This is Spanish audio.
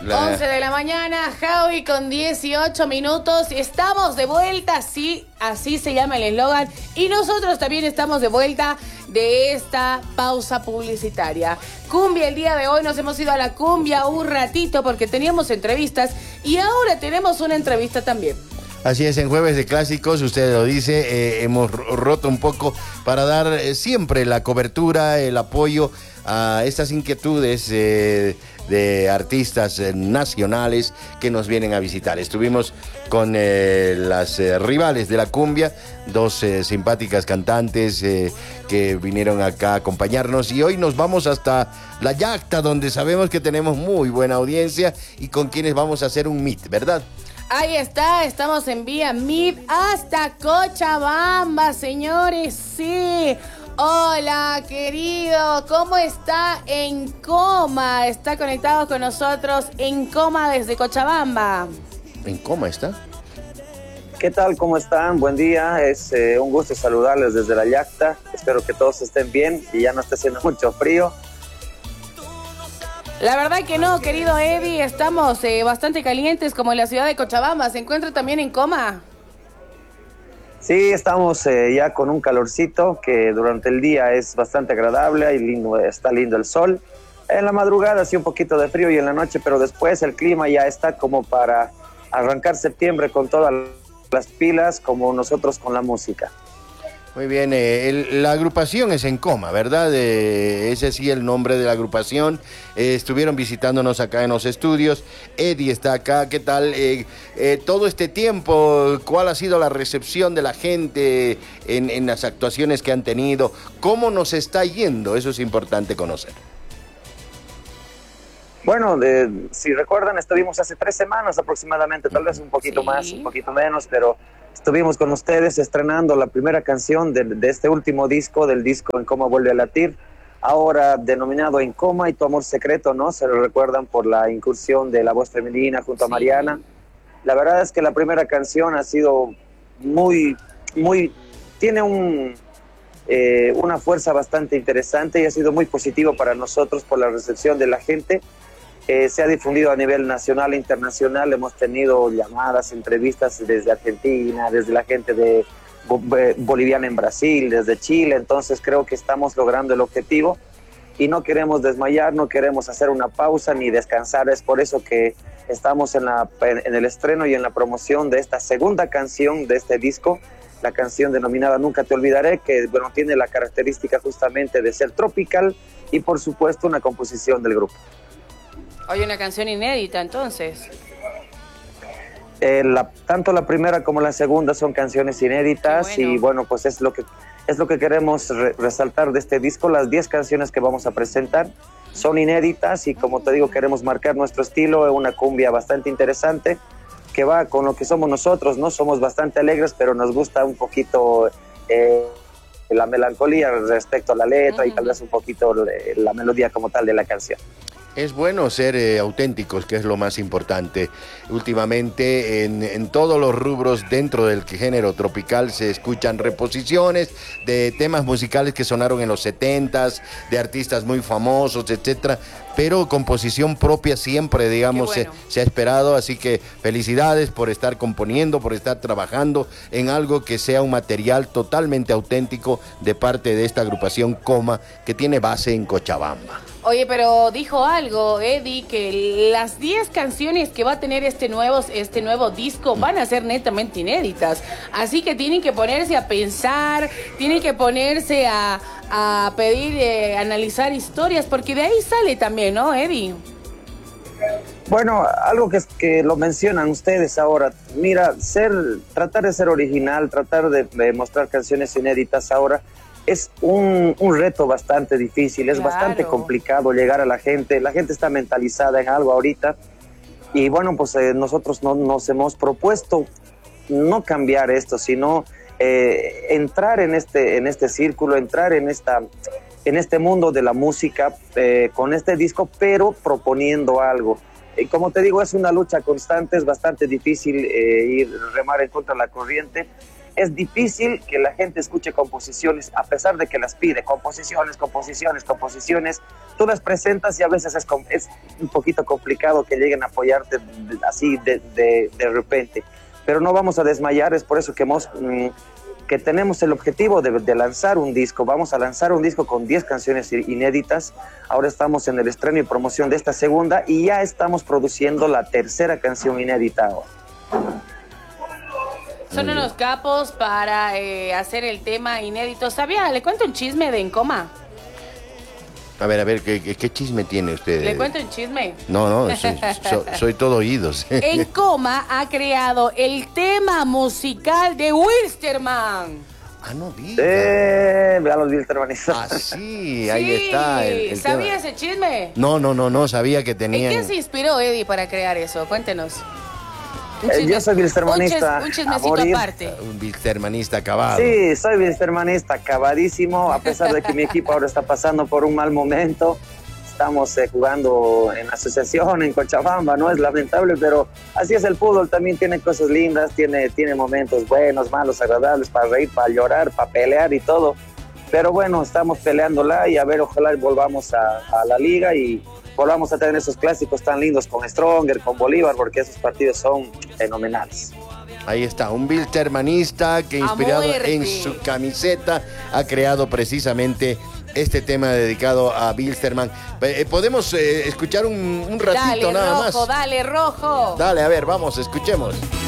11 de la mañana, Javi con 18 minutos. Estamos de vuelta, sí, así se llama el eslogan. Y nosotros también estamos de vuelta de esta pausa publicitaria. Cumbia, el día de hoy nos hemos ido a la cumbia un ratito porque teníamos entrevistas y ahora tenemos una entrevista también. Así es, en Jueves de Clásicos, usted lo dice, hemos roto un poco para dar siempre la cobertura, el apoyo a estas inquietudes de artistas nacionales que nos vienen a visitar. Estuvimos con las rivales de la cumbia, dos simpáticas cantantes que vinieron acá a acompañarnos, y hoy nos vamos hasta La Yacta, donde sabemos que tenemos muy buena audiencia y con quienes vamos a hacer un meet, ¿verdad? Ahí está, estamos en vía Meet hasta Cochabamba, señores, sí. Hola, querido, ¿cómo está Encoma? Está conectado con nosotros Encoma desde Cochabamba. ¿Encoma está? ¿Qué tal? ¿Cómo están? Buen día, es un gusto saludarles desde La Yacta. Espero que todos estén bien y ya no esté haciendo mucho frío. La verdad que no, querido Eddie, estamos bastante calientes como en la ciudad de Cochabamba. ¿Se encuentra también Encoma? Sí, estamos ya con un calorcito que durante el día es bastante agradable y lindo, está lindo el sol. En la madrugada sí un poquito de frío y en la noche, pero después el clima ya está como para arrancar septiembre con todas las pilas, como nosotros con la música. Muy bien, la agrupación es Encoma, ¿verdad? Ese sí el nombre de la agrupación. Estuvieron visitándonos acá en los estudios. Eddie está acá, ¿qué tal? Todo este tiempo, ¿cuál ha sido la recepción de la gente en las actuaciones que han tenido? ¿Cómo nos está yendo? Eso es importante conocer. Bueno, si recuerdan, estuvimos hace 3 semanas aproximadamente, tal vez un poquito más, un poquito menos, pero estuvimos con ustedes estrenando la primera canción de este último disco, del disco Encoma Vuelve a Latir, ahora denominado Encoma y Tu Amor Secreto, ¿no? Se lo recuerdan por la incursión de la voz femenina junto a Mariana. La verdad es que la primera canción ha sido tiene una fuerza bastante interesante y ha sido muy positivo para nosotros por la recepción de la gente. Se ha difundido a nivel nacional e internacional, hemos tenido llamadas, entrevistas desde Argentina, desde la gente de boliviana en Brasil, desde Chile, entonces creo que estamos logrando el objetivo y no queremos desmayar, no queremos hacer una pausa ni descansar, es por eso que estamos en el estreno y en la promoción de esta segunda canción de este disco, la canción denominada Nunca Te Olvidaré, que bueno, tiene la característica justamente de ser tropical y por supuesto una composición del grupo. Hoy una canción inédita, entonces. Tanto la primera como la segunda son canciones inéditas. Bueno. Y bueno, pues es lo que queremos resaltar de este disco. Las 10 canciones que vamos a presentar son inéditas y como te digo, queremos marcar nuestro estilo, una cumbia bastante interesante que va con lo que somos nosotros, ¿no? Somos bastante alegres, pero nos gusta un poquito la melancolía respecto a la letra y tal vez un poquito la melodía como tal de la canción. Es bueno ser auténticos, que es lo más importante. Últimamente en todos los rubros dentro del género tropical se escuchan reposiciones de temas musicales que sonaron en los 70s, de artistas muy famosos, etcétera, pero composición propia siempre, digamos, bueno, se ha esperado, así que felicidades por estar componiendo, por estar trabajando en algo que sea un material totalmente auténtico de parte de esta agrupación Coma, que tiene base en Cochabamba. Oye, pero dijo algo, Eddie, que las 10 canciones que va a tener este nuevo disco van a ser netamente inéditas. Así que tienen que ponerse a pensar, tienen que ponerse a pedir, analizar historias, porque de ahí sale también, ¿no, Eddie? Bueno, algo que lo mencionan ustedes ahora, mira, tratar de ser original, tratar de mostrar canciones inéditas ahora, es un reto bastante difícil, es bastante complicado llegar a la gente está mentalizada en algo ahorita y bueno, pues nosotros nos hemos propuesto no cambiar esto, sino entrar en este círculo, entrar en este mundo de la música con este disco, pero proponiendo algo. Como te digo, es una lucha constante, es bastante difícil remar en contra de la corriente. es difícil que la gente escuche composiciones, a pesar de que las pide, composiciones, tú las presentas y a veces es un poquito complicado que lleguen a apoyarte así de repente, pero no vamos a desmayar, es por eso que tenemos el objetivo de lanzar un disco. Vamos a lanzar un disco con 10 canciones inéditas. Ahora estamos en el estreno y promoción de esta segunda y ya estamos produciendo la tercera canción inédita ahora. Son unos capos para hacer el tema inédito. ¿Sabía? Le cuento un chisme de Encoma. A ver, ¿qué chisme tiene usted? ¿Le cuento un chisme? No, soy todo oídos. Encoma ha creado el tema musical de Wilstermann. Ah, no diga. Vean los Wilstermannistas. Ah, sí, ahí está. El ¿Sabía tema. ese chisme? No, sabía que tenían... ¿En qué se inspiró Eddie para crear eso? Cuéntenos. Yo soy Wilstermannista. Un chismecito aparte. Un Wilstermannista acabado. Sí, soy Wilstermannista acabadísimo, a pesar de que mi equipo ahora está pasando por un mal momento. Estamos jugando en asociación, en Cochabamba, ¿no? Es lamentable, pero así es el fútbol, también tiene cosas lindas, tiene momentos buenos, malos, agradables, para reír, para llorar, para pelear y todo. Pero bueno, estamos peleándola y a ver, ojalá volvamos a la liga y volvamos a tener esos clásicos tan lindos con Stronger, con Bolívar, porque esos partidos son fenomenales. Ahí está, un Wilstermannista que inspirado en su camiseta ha creado precisamente este tema dedicado a Wilstermann. Podemos escuchar un ratito dale, nada rojo, más. Dale, rojo. Dale, a ver, vamos, escuchemos.